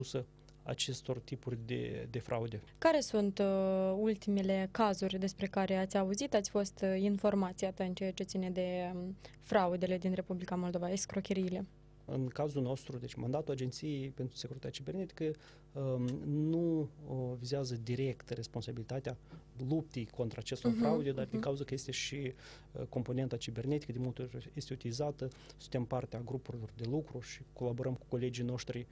acestor tipuri de fraude. Care sunt ultimele cazuri despre care ați auzit, ați fost informați în ceea ce ține de fraudele din Republica Moldova, escrocheriile? În cazul nostru, deci mandatul Agenției pentru Securitate Cibernetică nu vizează direct responsabilitatea luptii contra acestor fraude, dar din cauza că este și componenta cibernetică, de multe ori este suntem partea grupurilor de lucru și colaborăm cu colegii noștri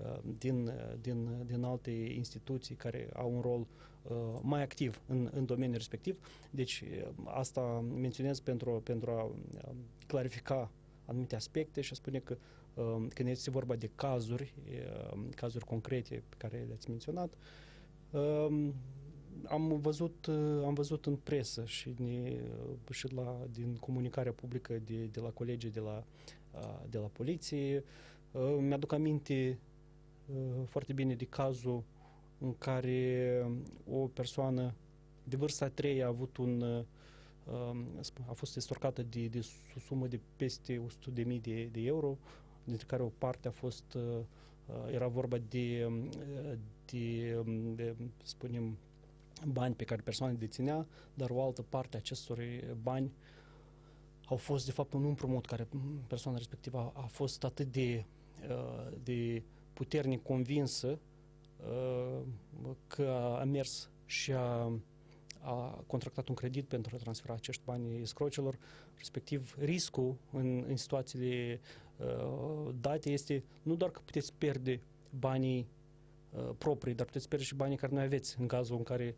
din alte instituții care au un rol mai activ în domeniul respectiv. Deci asta menționez pentru a clarifica anumite aspecte și a spune că când este vorba de cazuri concrete pe care le-ați menționat, am văzut în presă și din comunicarea publică de la colegii de la poliție. Mi-aduc aminte foarte bine de cazul în care o persoană de vârsta a treia a fost estorcată de o sumă de peste 100.000 de euro, dintre care o parte era vorba de spunem, bani pe care persoana deținea, dar o altă parte a acestor bani au fost de fapt un împrumut care persoana respectivă a fost atât de puternic convinsă că a mers și a contractat un credit pentru a transfera acești bani escrocilor, respectiv riscul în situațiile date este nu doar că puteți pierde banii proprii, dar puteți pierde și banii care nu aveți în cazul în care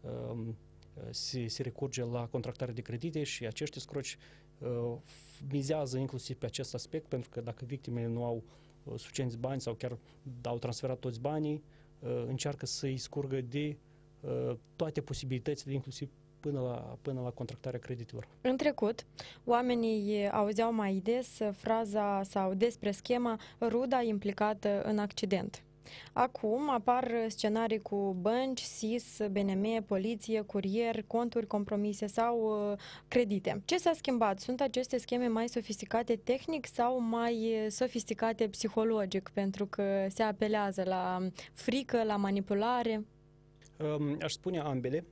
se recurge la contractare de credite și acești escroci mizează inclusiv pe acest aspect, pentru că dacă victimele nu au suficienți bani sau chiar au transferat toți banii, încearcă să-i scurgă de toate posibilitățile, inclusiv până la contractarea creditelor. În trecut, oamenii auzeau mai des fraza sau despre schema ruda implicată în accident. Acum apar scenarii cu bănci, SIS, BNM, poliție, curier, conturi compromise sau credite. Ce s-a schimbat? Sunt aceste scheme mai sofisticate tehnic sau mai sofisticate psihologic, pentru că se apelează la frică, la manipulare? Aș spune ambele,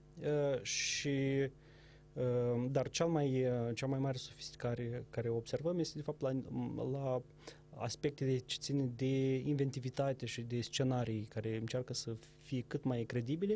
dar cea mai mare sofisticare care o observăm este de fapt la aspectele ce țin de inventivitate și de scenarii care încearcă să fie cât mai credibile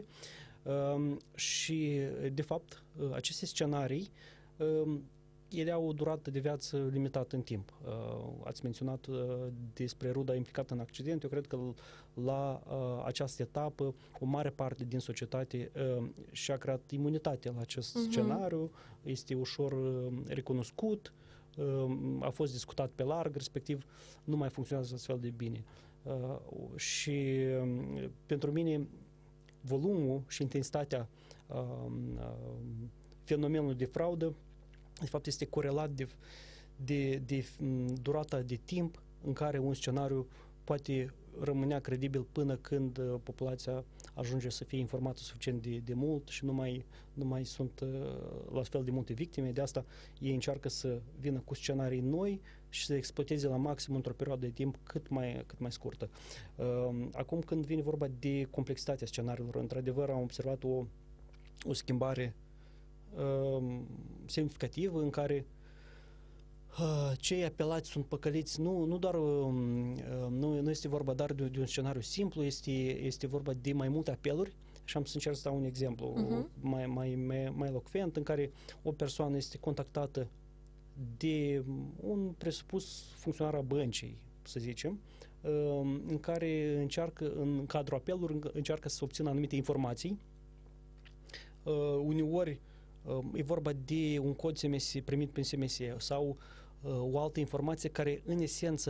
și de fapt aceste scenarii ele au o durată de viață limitată în timp. Ați menționat despre ruda implicată în accident. Eu cred că la această etapă o mare parte din societate și-a creat imunitate la acest scenariu, este ușor recunoscut, a fost discutat pe larg, respectiv nu mai funcționează astfel de bine. Și pentru mine volumul și intensitatea fenomenului de fraudă de fapt este corelat de durata de timp în care un scenariu poate rămânea credibil până când populația ajunge să fie informată suficient de mult și nu mai sunt la fel de multe victime. De asta ei încearcă să vină cu scenarii noi și să exploateze la maxim într-o perioadă de timp cât mai scurtă. Acum când vine vorba de complexitatea scenariilor, într-adevăr am observat o schimbare semnificativă în care cei apelați sunt păcăliți, nu este vorba doar de un scenariu simplu, este vorba de mai multe apeluri și am să încerc să dau un exemplu mai elocvent, în care o persoană este contactată de un presupus funcționar a băncii, să zicem, în care în cadrul apelului încearcă să obțină anumite informații. Uneori e vorba de un cod SMS primit prin SMS sau o altă informație care în esență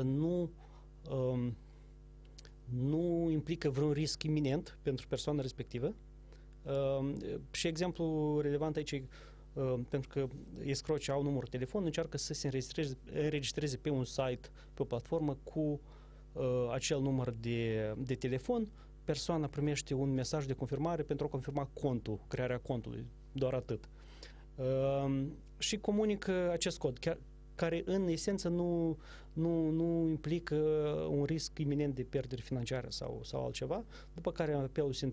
nu implică vreun risc iminent pentru persoana respectivă. Și exemplu relevant aici, pentru că escrocii au numărul telefon, încearcă să se înregistreze pe un site, pe o platformă cu acel număr de telefon. Persoana primește un mesaj de confirmare pentru a confirma crearea contului, doar atât. Și comunică acest cod. Chiar care în esență nu implică un risc iminent de pierdere financiară sau altceva, după care apelul se